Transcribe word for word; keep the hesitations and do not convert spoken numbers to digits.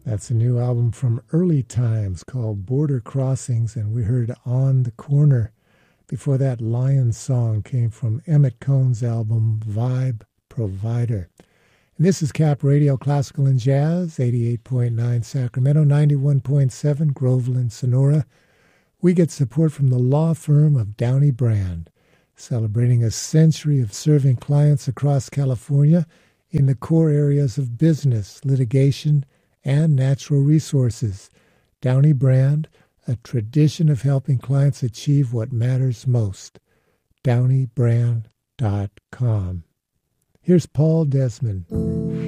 That's a new album from Early Times called Border Crossings, and we heard On the Corner. Before that, Lion Song came from Emmett Cohn's album Vibe Provider. And this is Cap Radio, Classical and Jazz, eighty-eight point nine Sacramento, ninety-one point seven Groveland, Sonora. We get support from the law firm of Downey Brand, celebrating a century of serving clients across California in the core areas of business, litigation, and natural resources. Downey Brand, a tradition of helping clients achieve what matters most. downey brand dot com. Here's Paul Desmond.